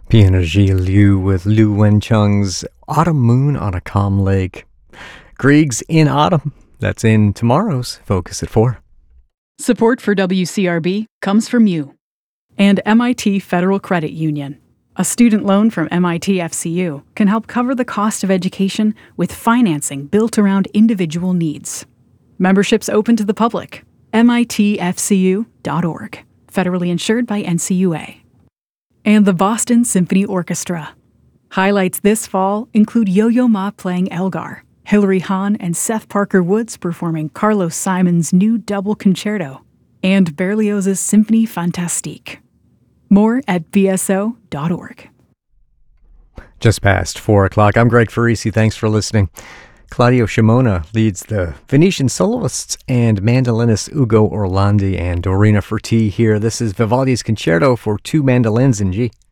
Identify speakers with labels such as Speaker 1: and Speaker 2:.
Speaker 1: Piano Ji Liu with Lu Wencheng's Autumn Moon on a Calm Lake. Grieg's In Autumn. That's in tomorrow's Focus at 4.
Speaker 2: Support for WCRB comes from you and MIT Federal Credit Union. A student loan from MIT FCU can help cover the cost of education with financing built around individual needs. Membership's open to the public. mitfcu.org. Federally insured by NCUA. And the Boston Symphony Orchestra. Highlights this fall include Yo-Yo Ma playing Elgar, Hilary Hahn and Seth Parker Woods performing Carlos Simon's new double concerto, and Berlioz's Symphonie Fantastique. More at bso.org.
Speaker 1: Just past 4 o'clock. I'm Greg Farisi. Thanks for listening. Claudio Shimona leads the Venetian soloists and mandolinist Ugo Orlandi and Dorina Ferti here. This is Vivaldi's Concerto for 2 mandolins in G.